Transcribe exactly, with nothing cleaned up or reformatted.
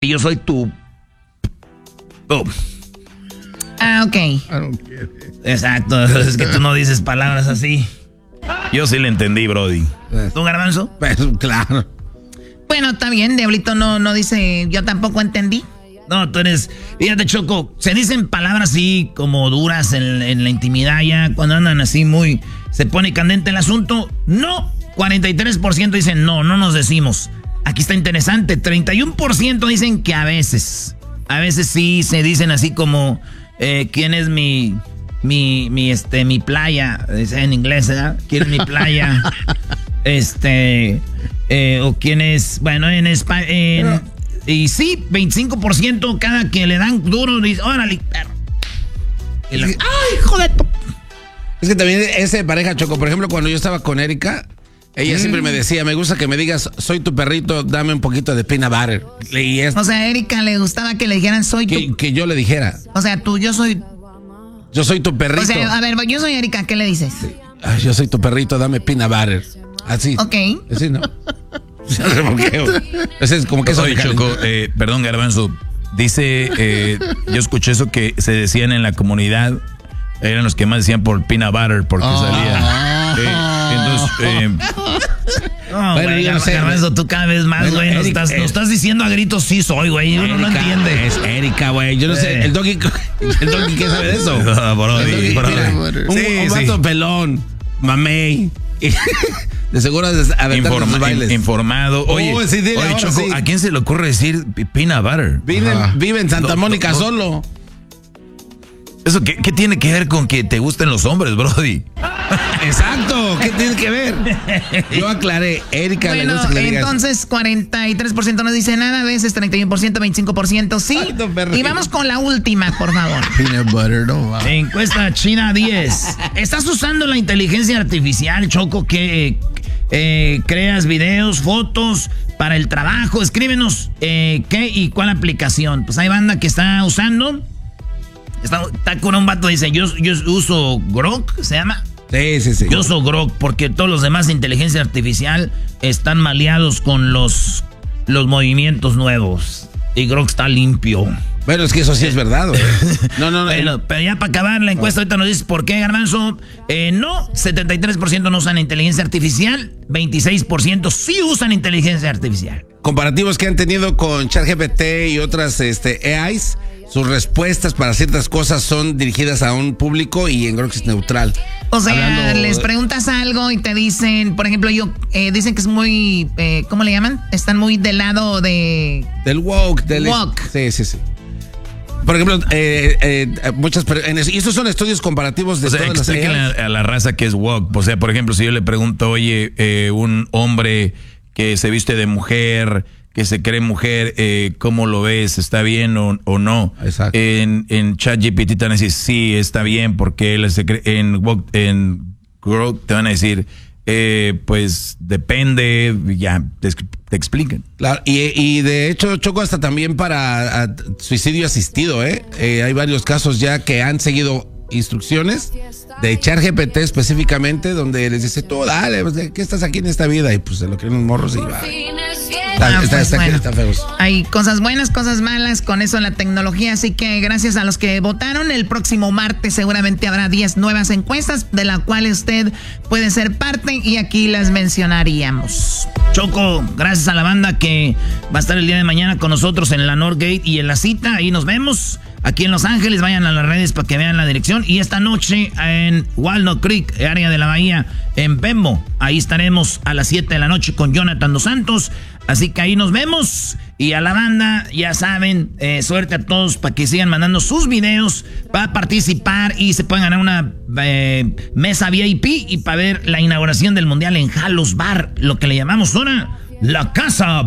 yo soy tu... Oh. Ah, ok. Exacto, es que tú no dices palabras así. Yo sí le entendí, Brody. ¿Tú, Garbanzo? Pues, claro. Bueno, está bien, Diablito no, no dice, yo tampoco entendí. No, tú eres... Fíjate, Choco, se dicen palabras así como duras en, en la intimidad ya, cuando andan así muy... Se pone candente el asunto. No, cuarenta y tres por ciento dicen no, no nos decimos. Aquí está interesante, treinta y uno por ciento dicen que a veces. A veces sí se dicen así como, eh, ¿quién es mi... Mi, mi, este, mi playa, es en inglés, ¿verdad? ¿Quién es mi playa? este, eh, o quién es, bueno, en español, y sí, veinticinco por ciento cada que le dan duro, dice, órale, perro. Y la, Es que- ay, joder. Es que también ese pareja, Choco, por ejemplo, cuando yo estaba con Erika, ella mm. siempre me decía, me gusta que me digas, soy tu perrito, dame un poquito de peanut butter. Y es O sea, a Erika le gustaba que le dijeran soy que, tu... que yo le dijera, O sea, tú, yo soy... yo soy tu perrito. O sea, a ver, yo soy Erika, ¿qué le dices? Ay, yo soy tu perrito, dame peanut butter. Así. Ok. Así, ¿no? No sé por qué. Ese es como que eso Oye, me Choco, eh, perdón, Garbanzo, dice, eh, yo escuché eso que se decían en la comunidad, eran los que más decían por peanut butter, porque Oh. salía. Eh, entonces, eh, no, Bueno, güey, yo no sé, Garbanzo, tú cada vez más, Bueno, güey, nos, Eric, estás, eh. nos estás diciendo a gritos sí soy, güey, uno no Erika, entiende. Es Erika, güey. Yo no sé, Eh. el doggy, el doggy, ¿qué sabe de eso? Ah, Brody, El doggy, Brody. mira, un, Sí, un vato sí. pelón, mamey. De seguro a aventar Informa- sus bailes. informado. Oye, Oh, sí, dile, oye ahora Choco, sí. ¿a quién se le ocurre decir peanut butter? Vive, Ajá. vive en Santa No, Mónica no, no. solo. ¿Eso qué, qué tiene que ver con que te gusten los hombres, Brody? Exacto, ¿qué tiene que ver? Yo aclaré, Erika le Bueno, gusta que le digas. entonces cuarenta y tres por ciento no dice nada, a veces treinta y uno por ciento, veinticinco por ciento sí. Santo perrito. Y vamos con la última, por favor. Peanut butter, no va. Encuesta China diez. ¿Estás usando la inteligencia artificial, Choco, que eh, creas videos, fotos para el trabajo? Escríbenos eh, qué y cuál aplicación. Pues hay banda que está usando. Está, está con un vato, dice, yo, yo uso Grok, ¿se llama? Sí, sí, sí. Yo uso Grok porque todos los demás de inteligencia artificial están maleados con los, los movimientos nuevos. Y Grok está limpio. Bueno, es que eso sí es verdad, güey. No, no, no. Bueno, pero ya para acabar la encuesta, ahorita nos dices por qué, Garbanzo. Eh, no, setenta y tres por ciento no usan inteligencia artificial, veintiséis por ciento sí usan inteligencia artificial. Comparativos que han tenido con ChatGPT y otras este, A Is, sus respuestas para ciertas cosas son dirigidas a un público y en Grok es neutral. O sea, Hablando- les preguntas algo y te dicen, por ejemplo, yo, eh, dicen que es muy, eh, ¿cómo le llaman? Están muy del lado de... Del woke. Del Woke. Sí, sí, sí. Por ejemplo, eh, eh, muchas per- en es- y estos son estudios comparativos de O sea, todas las explíquenle A Is. a, a la raza que es woke. O sea, por ejemplo, si yo le pregunto, oye, eh, un hombre que se viste de mujer, que se cree mujer, eh, ¿cómo lo ves? ¿Está bien o, o no? Exacto. En, en ChatGPT te van a decir, sí, está bien, porque él se cree, en, woke- en Grok te van a decir, eh, pues depende, ya te, te explican. Claro, y, y de hecho, Choco, hasta también para a, suicidio asistido, ¿eh? Eh, Hay varios casos ya que han seguido instrucciones de ChatGPT específicamente, donde les dice, tú dale, pues, ¿qué estás aquí en esta vida? Y pues se lo creen los morros y va. Está, Ah, está, pues, está, bueno. está feo. Hay cosas buenas, cosas malas con eso la tecnología, así que gracias a los que votaron, el próximo martes seguramente habrá diez nuevas encuestas de las cuales usted puede ser parte y aquí las mencionaríamos. Choco, gracias a la banda que va a estar el día de mañana con nosotros en la Northgate y en la cita. Ahí nos vemos. Aquí en Los Ángeles, vayan a las redes para que vean la dirección. Y esta noche en Walnut Creek, área de la bahía, en Bembo. Ahí estaremos a las siete de la noche con Jonathan Dos Santos. Así que ahí nos vemos. Y a la banda, ya saben, eh, suerte a todos para que sigan mandando sus videos para participar y se puedan ganar una eh, mesa V I P y para ver la inauguración del Mundial en Halos Bar, lo que le llamamos ahora la Casa